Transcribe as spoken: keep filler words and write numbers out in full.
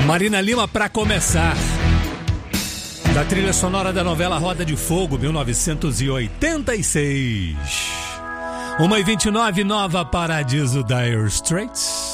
Marina Lima pra começar. Da trilha sonora da novela Roda de Fogo, mil novecentos e oitenta e seis. uma e vinte e nove, Nova Paradiso, Dire Straits.